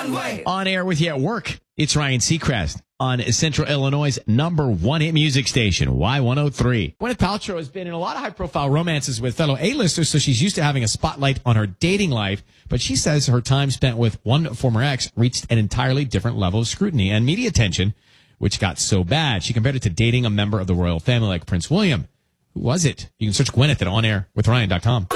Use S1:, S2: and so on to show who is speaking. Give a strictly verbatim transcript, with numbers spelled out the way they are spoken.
S1: Runway.
S2: On air with you at work, it's Ryan Seacrest on Central Illinois' number one hit music station, Y one oh three. Gwyneth Paltrow has been in a lot of high-profile romances with fellow A-listers, so she's used to having a spotlight on her dating life. But she says her time spent with one former ex reached an entirely different level of scrutiny and media attention, which got so bad. She compared it to dating a member of the royal family like Prince William. Who was it? You can search Gwyneth at on air with ryan dot com.